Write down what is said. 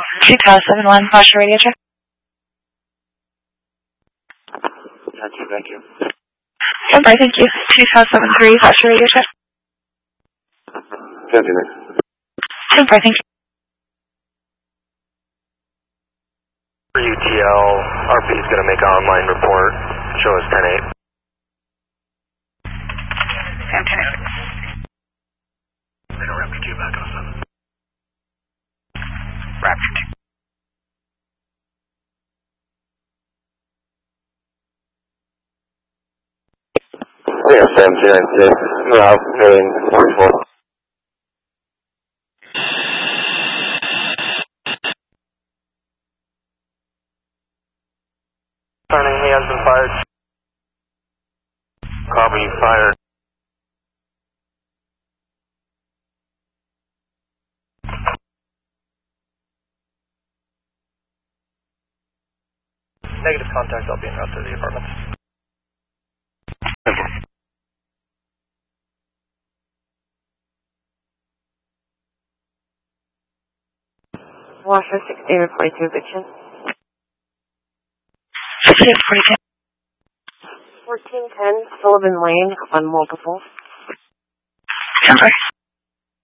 2001, flash radio check. Thank you. Goodbye, thank you. 2003, flash radio check. Continue. Goodbye, thank you. For UTL, RP is going to make an online report. Show us 10-8. Raptor 2 back on 7. Raptor 2. Yeah, 1796. No, heading 44. Turning, he has been fired. Copy, fired. Negative contact, I'll be en route to the apartment. Washer 6842, eviction. 6842. 1410 Sullivan Lane on multiple. Goodbye.